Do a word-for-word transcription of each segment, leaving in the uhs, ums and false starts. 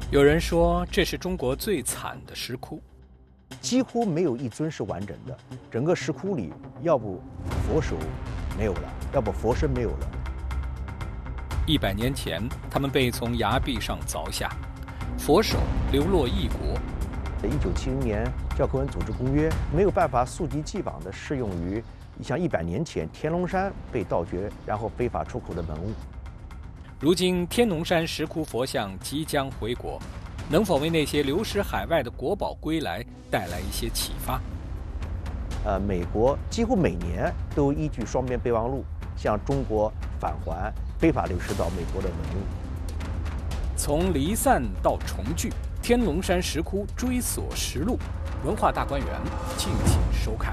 有人说这是中国最惨的石窟， 几乎没有一尊是完整的。整个石窟里，要不佛手没有了，要不佛身没有了。 一百年前，他们被从崖壁上凿下，佛手流落异国。 一九七零年教科文组织公约没有办法溯及既往地适用于像一百年前天龙山被盗掘然后非法出口的文物。 如今天龙山石窟佛像即将回国，能否为那些流失海外的国宝归来带来一些启发？ 呃，美国几乎每年都依据双边备忘录向中国返还非法流失到美国的文物。 从离散到重聚，天龙山石窟追索实录，文化大观园，敬请收看。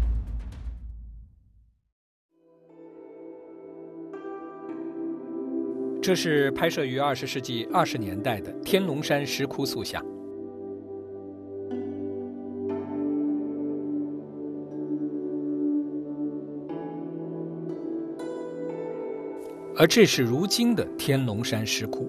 这是拍摄于二十世纪二十年代的天龙山石窟塑像。而这是如今的天龙山石窟。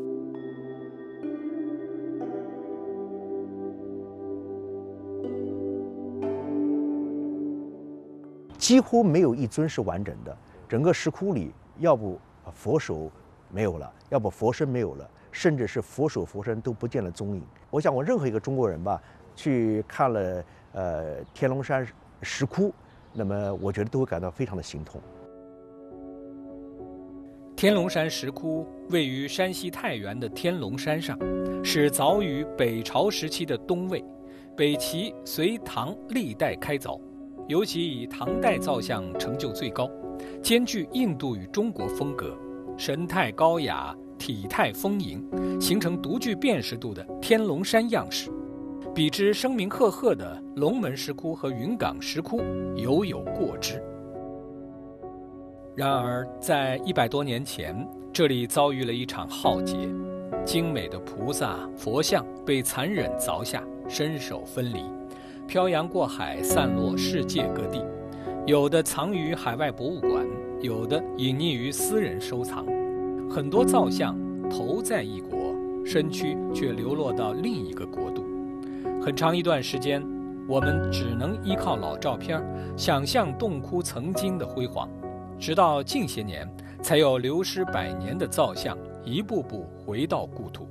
几乎没有一尊是完整的。整个石窟里，要不佛手没有了，要不佛身没有了，甚至是佛手佛身都不见了踪影。我想，我任何一个中国人吧，去看了呃天龙山石窟，那么我觉得都会感到非常的心痛。 天龙山石窟位于山西太原的天龙山上，是凿于北朝时期的东魏，北齐、隋唐历代开凿，尤其以唐代造像成就最高，兼具印度与中国风格，神态高雅，体态丰盈，形成独具辨识度的天龙山样式。比之声名赫赫的龙门石窟和云冈石窟，犹有过之。然而，在一百多年前，这里遭遇了一场浩劫，精美的菩萨、佛像被残忍凿下，身首分离，漂洋过海，散落世界各地。有的藏于海外博物馆，有的隐匿于私人收藏。很多造像头在一国，身躯却流落到另一个国度。很长一段时间，我们只能依靠老照片，想象洞窟曾经的辉煌。直到近些年，才有流失百年的造像一步步回到故土。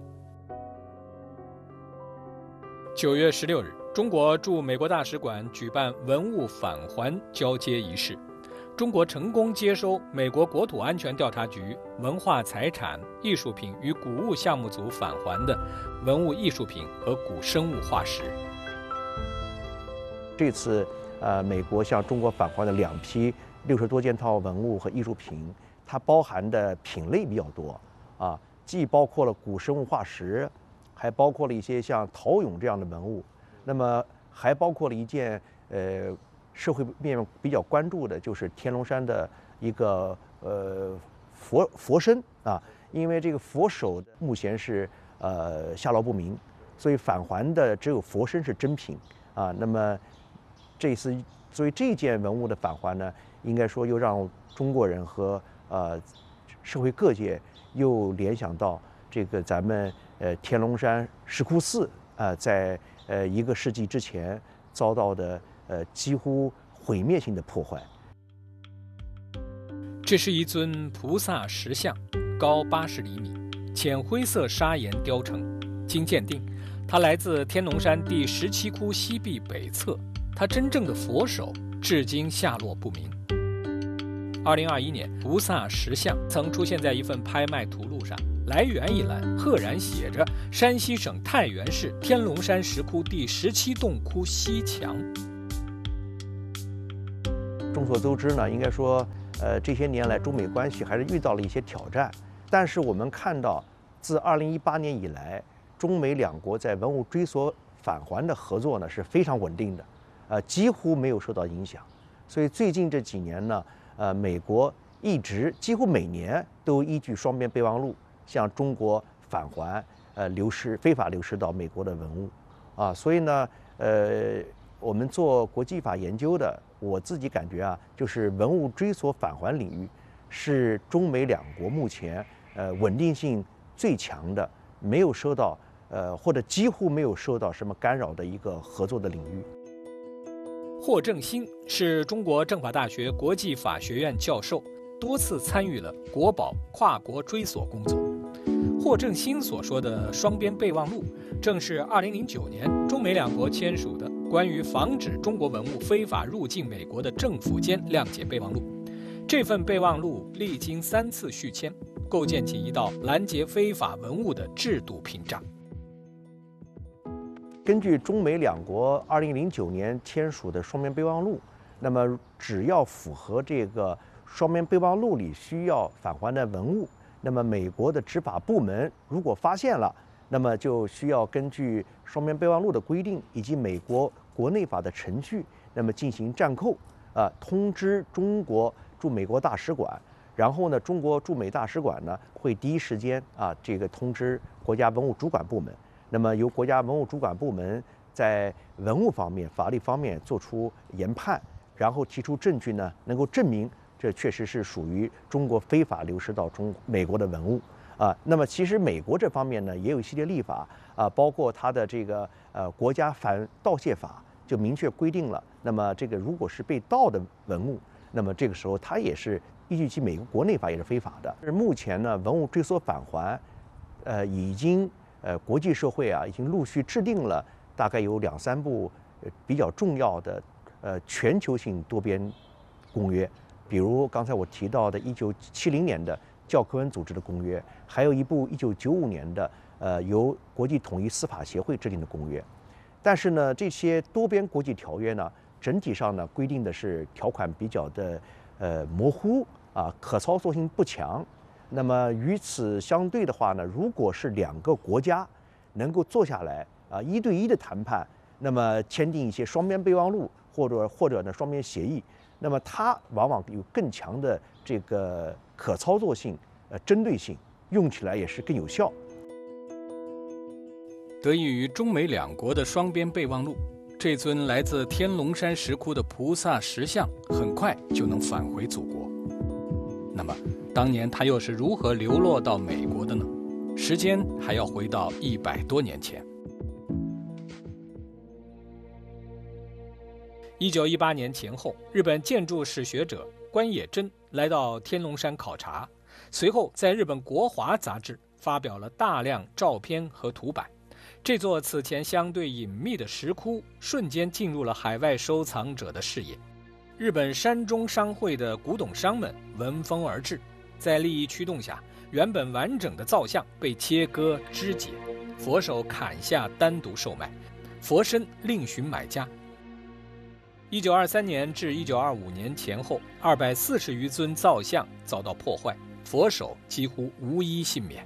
九月十六日，中国驻美国大使馆举办文物返还交接仪式，中国成功接收美国国土安全调查局文化财产、艺术品与古物项目组返还的文物艺术品和古生物化石。 这次，呃，美国向中国返还的两批六十多件套文物和艺术品，它包含的品类比较多啊，既包括了古生物化石，还包括了一些像陶俑这样的文物，那么还包括了一件呃社会面比较关注的，就是天龙山的一个呃佛佛身啊，因为这个佛手目前是呃下落不明，所以返还的只有佛身是真品啊。那么这次所以这件文物的返还呢，应该说又让中国人和呃社会各界又联想到这个咱们呃天龙山石窟寺啊、呃，在呃一个世纪之前遭到的呃几乎毁灭性的破坏。 这是一尊菩萨石像，高八十厘米，浅灰色砂岩雕成。经鉴定，它来自天龙山第十七窟西壁北侧。它真正的佛手至今下落不明。二零二一年，菩萨石像曾出现在一份拍卖图录上，来源一栏赫然写着山西省太原市天龙山石窟第十七洞窟西墙。 众所周知呢，应该说，呃，这些年来中美关系还是遇到了一些挑战，但是我们看到，自二零一八年以来，中美两国在文物追索返还的合作呢是非常稳定的。呃，几乎没有受到影响，所以最近这几年呢，呃，美国一直几乎每年都依据双边备忘录向中国返还呃流失非法流失到美国的文物，啊，所以呢，呃，我们做国际法研究的，我自己感觉啊，就是文物追索返还领域是中美两国目前呃稳定性最强的，没有受到呃，或者几乎没有受到什么干扰的一个合作的领域。 霍正兴是中国政法大学国际法学院教授，多次参与了国保跨国追索工作。霍正兴所说的双边备忘录，正是二零零九年中美两国签署的关于防止中国文物非法入境美国的政府间谅解备忘录。这份备忘录历经三次续签，构建起一道拦截非法文物的制度屏障。 根据中美两国二零零九年签署的双边备忘录，那么只要符合这个双边备忘录里需要返还的文物，那么美国的执法部门如果发现了，那么就需要根据双边备忘录的规定以及美国国内法的程序，那么进行暂扣，啊、呃，通知中国驻美国大使馆，然后呢，中国驻美大使馆呢会第一时间啊这个通知国家文物主管部门。那么由国家文物主管部门在文物方面、法律方面做出研判，然后提出证据呢，能够证明这确实是属于中国非法流失到中美国的文物啊。那么其实美国这方面呢也有一系列立法啊，包括它的这个呃国家反盗窃法就明确规定了，那么这个如果是被盗的文物，那么这个时候它也是依据其美国国内法也是非法的。目前呢，文物追索返还，呃已经。呃，国际社会啊，已经陆续制定了大概有两三部呃比较重要的呃全球性多边公约，比如刚才我提到的一九七零年的教科文组织的公约，还有一部一九九五年的呃由国际统一司法协会制定的公约。但是呢，这些多边国际条约呢，整体上呢规定的是条款比较的呃模糊啊，可操作性不强。那么与此相对的话呢，如果是两个国家能够坐下来啊一对一的谈判，那么签订一些双边备忘录或者或者呢双边协议，那么它往往有更强的这个可操作性、呃针对性，用起来也是更有效。 得益于中美两国的双边备忘录，这尊来自天龙山石窟的菩萨石像很快就能返回祖国。那么当年他又是如何流落到美国的呢？时间还要回到一百多年前。一九一八年前后，日本建筑史学者关野真来到天龙山考察，随后在日本国华杂志发表了大量照片和图版。这座此前相对隐秘的石窟瞬间进入了海外收藏者的视野。日本山中商会的古董商们闻风而至，在利益驱动下，原本完整的造像被切割肢解，佛手砍下单独售卖，佛身另寻买家。一九二三年至一九二五年前后，二百四十余尊造像遭到破坏，佛手几乎无一幸免。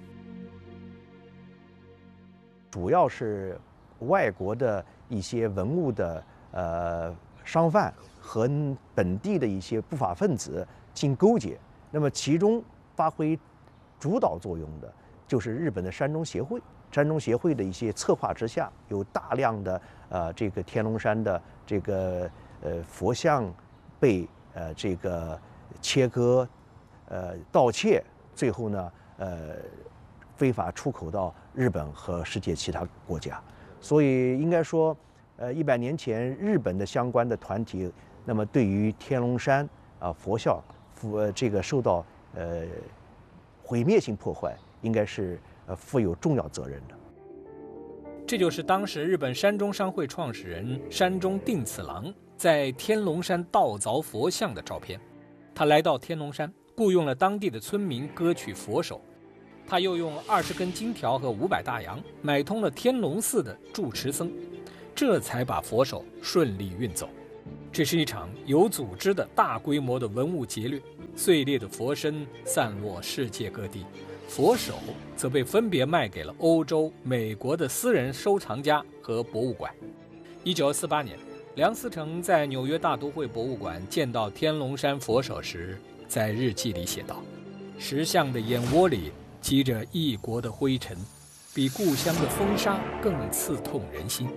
主要是外国的一些文物的呃商贩和本地的一些不法分子进行勾结，那么其中发挥主导作用的就是日本的山中协会。山中协会的一些策划之下，有大量的呃这个天龙山的这个呃佛像被呃这个切割、呃盗窃，最后呢呃非法出口到日本和世界其他国家。所以应该说，呃一百年前日本的相关的团体，那么对于天龙山啊佛像佛这个受到呃毁灭性破坏，应该是呃负有重要责任的。 这就是当时日本山中商会创始人山中定次郎在天龙山盗凿佛像的照片。他来到天龙山，雇佣了当地的村民割取佛手，他又用二十根金条和五百大洋买通了天龙寺的住持僧，这才把佛手顺利运走。这是一场有组织的大规模的文物劫掠，碎裂的佛身散落世界各地，佛手则被分别卖给了欧洲、美国的私人收藏家和博物馆。一九四八年，梁思成在纽约大都会博物馆见到天龙山佛手时，在日记里写道：石像的眼窝里积着异国的灰尘，比故乡的风沙更刺痛人心。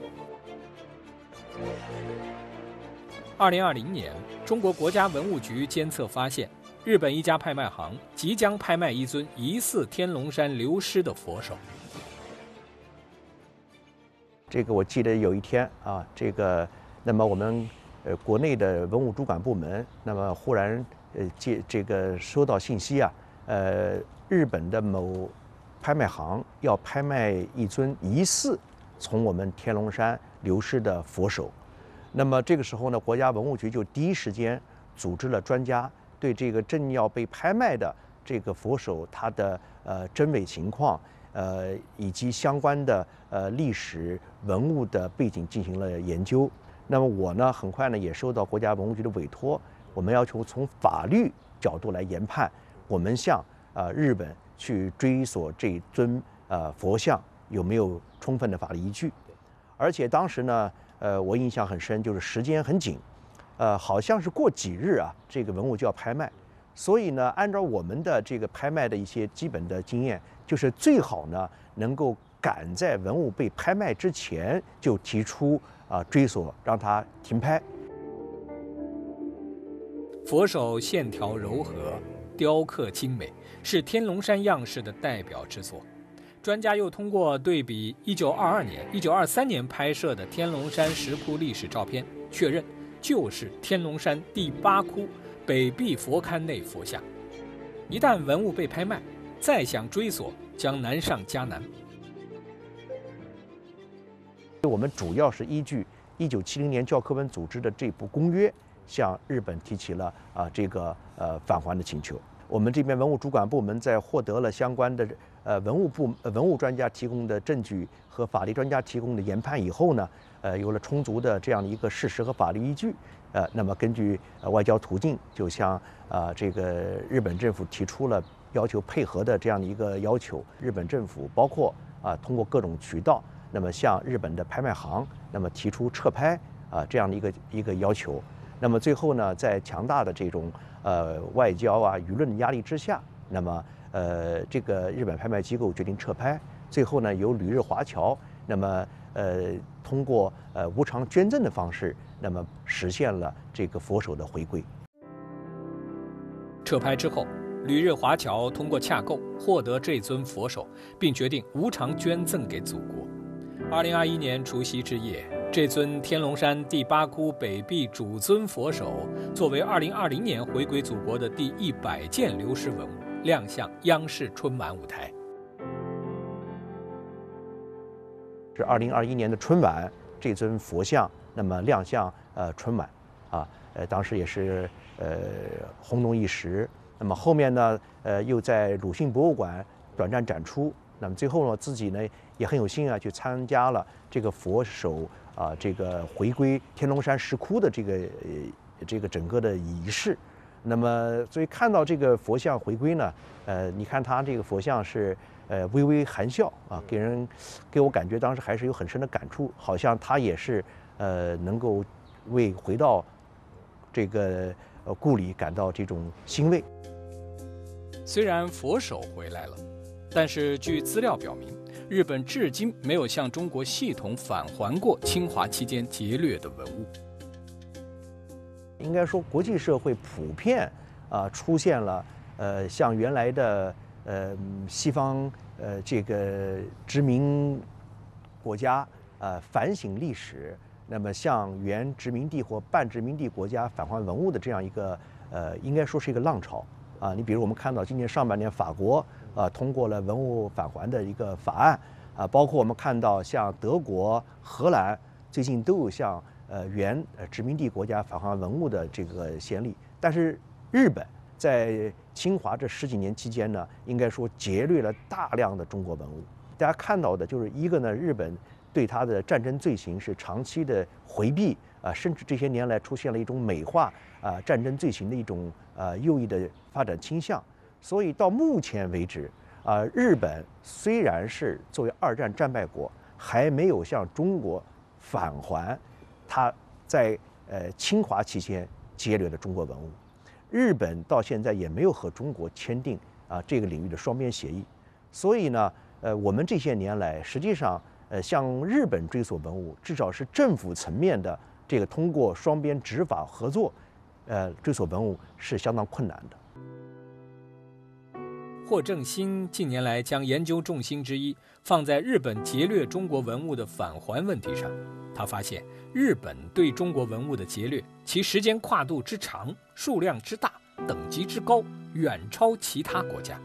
二零二零年，中国国家文物局监测发现，日本一家拍卖行即将拍卖一尊疑似天龙山流失的佛手。 这个我记得有一天啊，这个那么我们呃国内的文物主管部门，那么忽然呃接这个收到信息啊，呃日本的某拍卖行要拍卖一尊疑似从我们天龙山流失的佛手。那么这个时候呢，国家文物局就第一时间组织了专家，对这个正要被拍卖的这个佛手它的呃真伪情况，呃以及相关的呃历史文物的背景进行了研究。那么我呢，很快呢也收到国家文物局的委托，我们要求从法律角度来研判，我们向呃日本去追索这尊呃佛像有没有充分的法律依据。而且当时呢，呃，我印象很深，就是时间很紧，呃，好像是过几日啊，这个文物就要拍卖，所以呢，按照我们的这个拍卖的一些基本的经验，就是最好呢能够赶在文物被拍卖之前就提出啊、呃、追索，让它停拍。 佛手线条柔和，雕刻精美，是天龙山样式的代表之作。专家又通过对比一九二二年、一九二三年拍摄的天龙山石窟历史照片，确认就是天龙山第八窟北壁佛龛内佛像。一旦文物被拍卖，再想追索将难上加难。 我们主要是依据一九七零年教科文组织的这部公约，向日本提起了啊、呃、这个呃返还的请求。我们这边文物主管部门在获得了相关的呃文物部呃文物专家提供的证据和法律专家提供的研判以后呢，呃有了充足的这样的一个事实和法律依据，呃那么根据呃外交途径，就向啊、呃、这个日本政府提出了要求配合的这样的一个要求。日本政府包括啊、呃、通过各种渠道，那么向日本的拍卖行那么提出撤拍啊、呃、这样的一个一个要求。那么最后呢，在强大的这种呃外交啊舆论压力之下，那么呃这个日本拍卖机构决定撤拍。最后呢，由旅日华侨那么呃通过呃无偿捐赠的方式，那么实现了这个佛手的回归。 撤拍之后，旅日华侨通过洽购获得这尊佛手，并决定无偿捐赠给祖国。二零二一年除夕之夜，这尊天龙山第八窟北壁主尊佛手，作为二零二零年回归祖国的第一百件流失文物，亮相央视春晚舞台。 是二零二一年的春晚，这尊佛像那么亮相呃春晚，啊，呃当时也是呃轰动一时。那么后面呢，呃又在鲁迅博物馆短暂展出。那么最后呢，自己呢也很有幸啊，去参加了这个佛手啊这个回归天龙山石窟的这个呃这个整个的仪式。那么所以看到这个佛像回归呢，呃，你看他这个佛像是呃微微含笑啊，给人给我感觉当时还是有很深的感触，好像他也是呃能够为回到这个呃故里感到这种欣慰。 虽然佛手回来了，但是据资料表明，日本至今没有向中国系统返还过侵华期间劫掠的文物。 应该说，国际社会普遍啊、呃、出现了呃像原来的呃西方呃这个殖民国家呃反省历史，那么向原殖民地或半殖民地国家返还文物的这样一个呃应该说是一个浪潮啊。你比如我们看到今年上半年法国啊通过了文物返还的一个法案啊，包括我们看到像德国、荷兰最近都有向呃原呃殖民地国家返还文物的这个先例。但是日本在侵华这十几年期间呢，应该说劫掠了大量的中国文物。大家看到的就是一个呢，日本对他的战争罪行是长期的回避啊，甚至这些年来出现了一种美化啊战争罪行的一种啊右翼的发展倾向。所以到目前为止啊，日本虽然是作为二战战败国，还没有向中国返还他在呃侵华期间劫掠的中国文物。日本到现在也没有和中国签订啊这个领域的双边协议。所以呢，呃，我们这些年来实际上呃向日本追索文物，至少是政府层面的这个通过双边执法合作，呃追索文物是相当困难的。 霍正新近年来将研究重心之一放在日本劫掠中国文物的返还问题上。他发现，日本对中国文物的劫掠，其时间跨度之长、数量之大、等级之高，远超其他国家。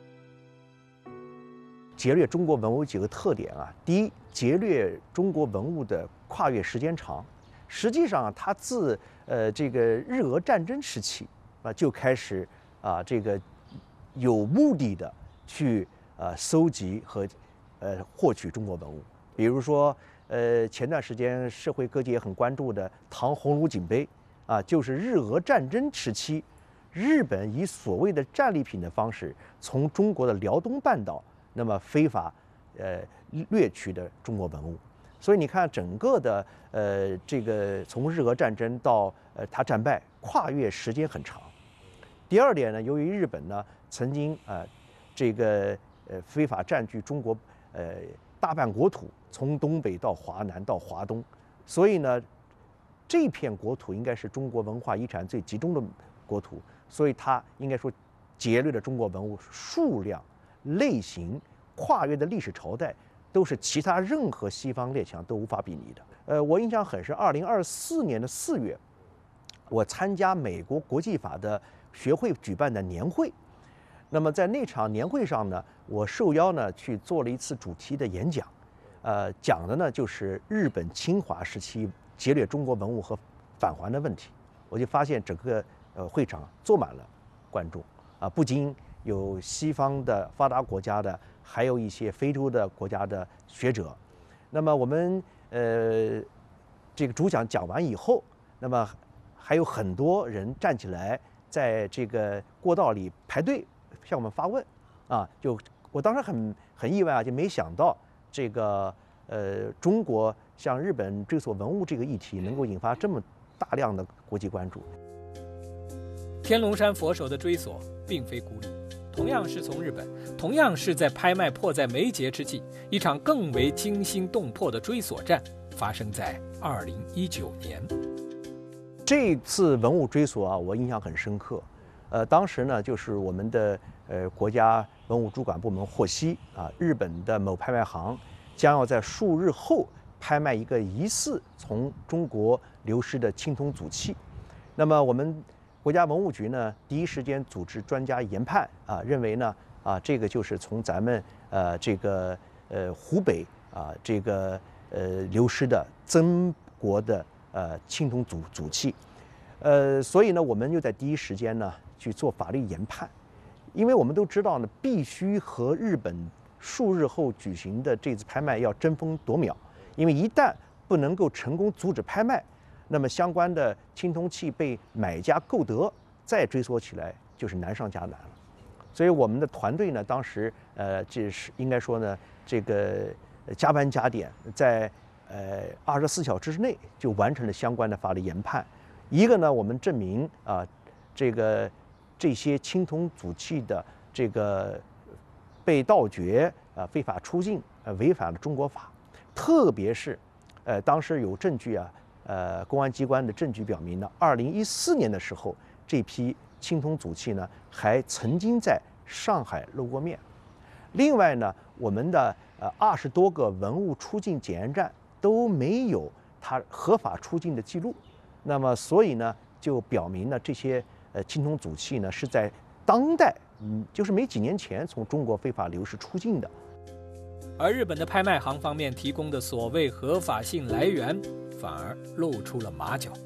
劫掠中国文物几个特点啊，第一，劫掠中国文物的跨越时间长。实际上，它自呃这个日俄战争时期啊就开始啊这个有目的的去呃搜集和呃获取中国文物。比如说，呃前段时间社会各界也很关注的唐红炉锦碑啊，就是日俄战争时期，日本以所谓的战利品的方式，从中国的辽东半岛那么非法呃掠取的中国文物。所以你看，整个的呃这个从日俄战争到呃它战败，跨越时间很长。第二点呢，由于日本呢曾经啊、呃、这个呃非法占据中国呃大半国土，从东北到华南到华东，所以呢这片国土应该是中国文化遗产最集中的国土，所以它应该说劫掠的中国文物数量、类型、跨越的历史朝代，都是其他任何西方列强都无法比拟的。呃，我印象很深，二零二四年的四月，我参加美国国际法的学会举办的年会。那么在那场年会上呢，我受邀呢去做了一次主题的演讲，呃，讲的呢就是日本侵华时期劫掠中国文物和返还的问题。我就发现整个呃会场坐满了观众啊，不仅有西方的发达国家的，还有一些非洲的国家的学者。那么我们呃这个主讲讲完以后，那么还有很多人站起来，在这个过道里排队向我们发问，啊，就我当时很很意外啊，就没想到这个呃中国向日本追索文物这个议题能够引发这么大量的国际关注。 天龙山佛手的追索并非孤立，同样是从日本，同样是在拍卖迫在眉睫之际，一场更为惊心动魄的追索战发生在二零一九年。 这次文物追索啊，我印象很深刻。呃，当时呢，就是我们的呃国家文物主管部门获悉啊，日本的某拍卖行将要在数日后拍卖一个疑似从中国流失的青铜组器。那么我们国家文物局呢，第一时间组织专家研判啊，认为呢啊，这个就是从咱们呃这个呃湖北啊这个呃流失的曾国的呃青铜组组器，呃，所以呢，我们就在第一时间呢去做法律研判，因为我们都知道呢，必须和日本数日后举行的这次拍卖要争分夺秒，因为一旦不能够成功阻止拍卖，那么相关的青铜器被买家购得，再追索起来就是难上加难了。所以我们的团队呢，当时呃，这是应该说呢，这个加班加点，在呃二十四小时之内就完成了相关的法律研判。一个呢，我们证明啊，这个这些青铜组器的这个被盗掘啊、非法出境呃违反了中国法，特别是呃当时有证据啊。呃，公安机关的证据表明呢，二零一四年的时候，这批青铜组器呢还曾经在上海露过面。另外呢，我们的呃二十多个文物出境检验站都没有它合法出境的记录。那么，所以呢，就表明呢，这些呃青铜组器呢是在当代，嗯，就是没几年前从中国非法流失出境的。 而日本的拍卖行方面提供的所谓合法性来源，反而露出了马脚。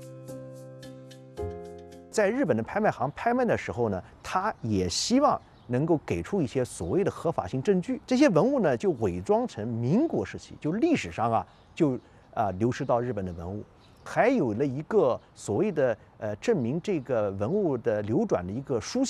在日本的拍卖行拍卖的时候呢，他也希望能够给出一些所谓的合法性证据。这些文物呢，就伪装成民国时期，就历史上啊，就啊、呃、流失到日本的文物，还有了一个所谓的呃证明这个文物的流转的一个书信。